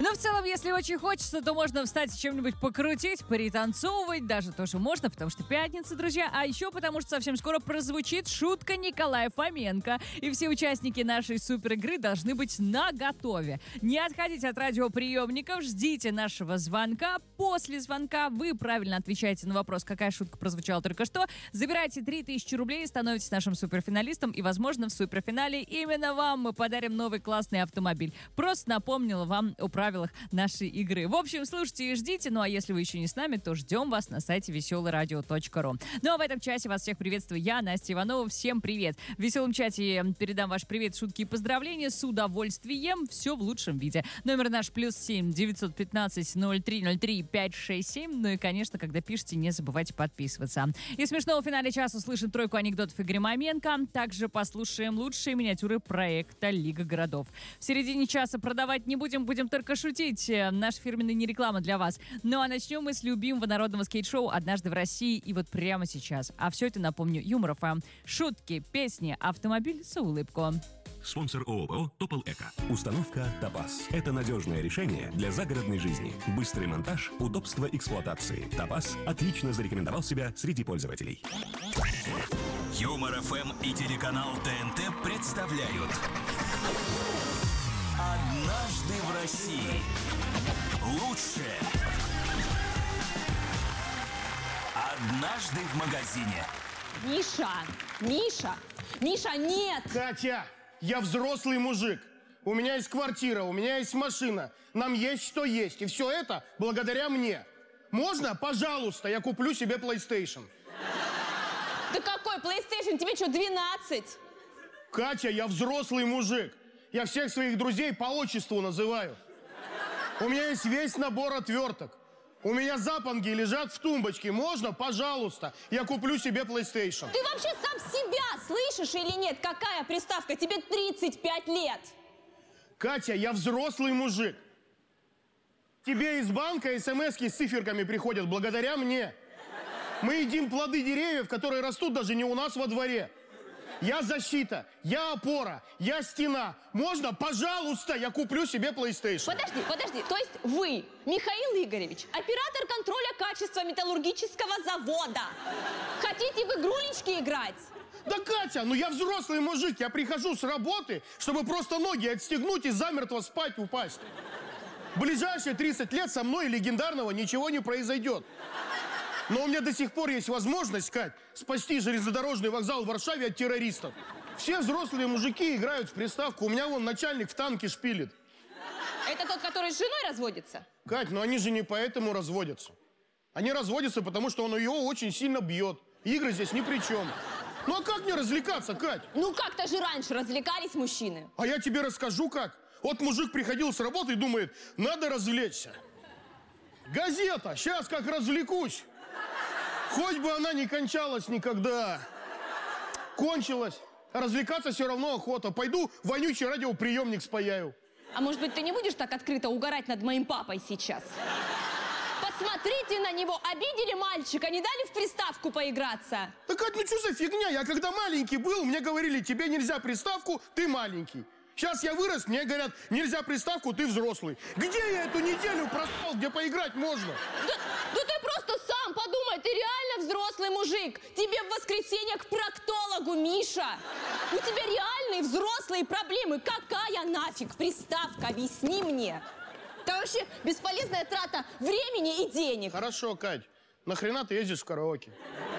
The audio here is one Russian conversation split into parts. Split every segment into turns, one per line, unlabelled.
Но в целом, если очень хочется, то можно встать и чем-нибудь покрутить, перетанцовывать, даже тоже можно, потому что пятница, друзья. А еще потому что совсем скоро прозвучит шутка Николая Фоменко. И все участники нашей супер игры должны быть наготове. Не отходите от радиоприемников, ждите нашего звонка. После звонка вы правильно отвечаете на вопрос, какая шутка прозвучала только что. Забирайте 3000 рублей, становитесь нашим суперфиналистом. И, возможно, в суперфинале именно вам мы подарим новый классный автомобиль. Просто напомнила вам о правилах нашей игры. В общем, слушайте и ждите. Ну а если вы еще не с нами, то ждем вас на сайте veselaradio.ru. Ну а в этом часе вас всех приветствую я, Настя Иванова. Всем привет. В веселом чате передам ваш привет, шутки и поздравления с удовольствием. Все в лучшем виде. Номер наш +7 915 0303 567. Ну и, конечно, когда пишете, не забывайте подписываться. И смешного в финале часа услышим тройку анекдотов Игоря Маменко. Также послушаем лучшие миниатюры проекта «Лига городов». В середине часа продавать не будем только шутить. Наша фирменная не реклама для вас. Ну а начнем мы с любимого народного скейт-шоу «Однажды в России» и вот прямо сейчас. А все это, напомню, Юмор ФМ. Шутки, песни, автомобиль за улыбку.
Спонсор ООО «Топол Эко». Установка «Топаз». Это надежное решение для загородной жизни. Быстрый монтаж, удобство эксплуатации. «Топаз» отлично зарекомендовал себя среди пользователей.
Юмор ФМ и телеканал ТНТ представляют «Однажды в России». Лучшее. Однажды в магазине.
Миша, нет!
Катя, я взрослый мужик. У меня есть квартира, у меня есть машина. Нам есть что есть. И все это благодаря мне. Можно, пожалуйста, я куплю себе PlayStation?
Да какой PlayStation? Тебе что, 12?
Катя, я взрослый мужик. Я всех своих друзей по отчеству называю. У меня есть весь набор отверток. У меня запонки лежат в тумбочке. Можно, пожалуйста, я куплю себе PlayStation?
Ты вообще сам себя слышишь или нет? Какая приставка? Тебе 35 лет.
Катя, я взрослый мужик. Тебе из банка смс-ки с циферками приходят благодаря мне. Мы едим плоды деревьев, которые растут даже не у нас во дворе. Я защита, я опора, я стена. Можно, пожалуйста, я куплю себе PlayStation?
Подожди. То есть вы, Михаил Игоревич, оператор контроля качества металлургического завода, хотите в игрулечки играть?
Да, Катя, ну я взрослый мужик. Я прихожу с работы, чтобы просто ноги отстегнуть и замертво спать упасть. В ближайшие 30 лет со мной легендарного ничего не произойдет. Но у меня до сих пор есть возможность, Кать, спасти железнодорожный вокзал в Варшаве от террористов. Все взрослые мужики играют в приставку. У меня вон начальник в танке шпилит.
Это тот, который с женой разводится?
Кать, ну они же не поэтому разводятся. Они разводятся, потому что он ее очень сильно бьет. Игры здесь ни при чем. Ну а как мне развлекаться, Кать?
Ну как-то же раньше развлекались мужчины.
А я тебе расскажу, как. Вот мужик приходил с работы и думает, надо развлечься. Газета, сейчас как развлекусь. Хоть бы она не кончалась никогда. Кончилась. А развлекаться все равно охота. Пойду вонючий радиоприемник спаяю.
А может быть, ты не будешь так открыто угорать над моим папой сейчас? Посмотрите на него. Обидели мальчика, не дали в приставку поиграться.
Да, Кать, ну что за фигня? Я когда маленький был, мне говорили, тебе нельзя приставку, ты маленький. Сейчас я вырос, мне говорят, нельзя приставку, ты взрослый. Где я эту неделю проспал, где поиграть можно?
Да ты просто сам подумай, ты реально взрослый мужик. Тебе в воскресенье к проктологу, Миша. У тебя реальные взрослые проблемы. Какая нафиг приставка? Объясни мне. Это вообще бесполезная трата времени и денег.
Хорошо, Кать. Нахрена ты ездишь в караоке?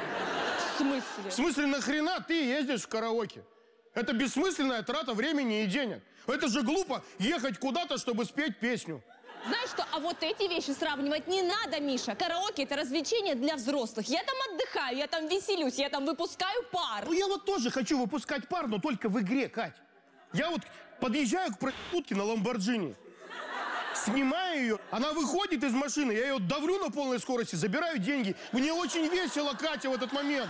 В смысле?
В смысле, нахрена ты ездишь в караоке? Это бессмысленная трата времени и денег. Это же глупо ехать куда-то, чтобы спеть песню.
Знаешь что, а вот эти вещи сравнивать не надо, Миша. Караоке – это развлечение для взрослых. Я там отдыхаю, я там веселюсь, я там выпускаю пар.
Ну, я вот тоже хочу выпускать пар, но только в игре, Кать. Я вот подъезжаю к проститутке на Ламборджини, снимаю ее, она выходит из машины, я ее давлю на полной скорости, забираю деньги. Мне очень весело, Катя, в этот момент.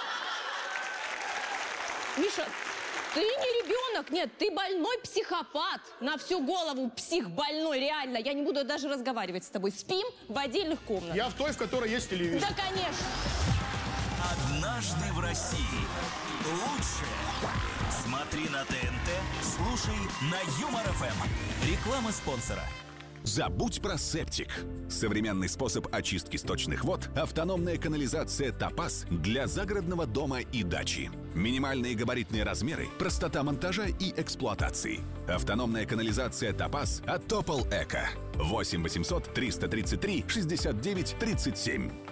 Миша, ты не ребенок, нет, ты больной психопат. На всю голову псих больной, реально. Я не буду даже разговаривать с тобой. Спим в отдельных комнатах.
Я в той, в которой есть телевизор.
Да, конечно.
«Однажды в России». Лучшее. Смотри на ТНТ, слушай на Юмор ФМ. Реклама спонсора.
Забудь про септик. Современный способ очистки сточных вод – автономная канализация «Топаз» для загородного дома и дачи. Минимальные габаритные размеры, простота монтажа и эксплуатации. Автономная канализация «Топаз» от Топол Эко. 8 800 333 69 37.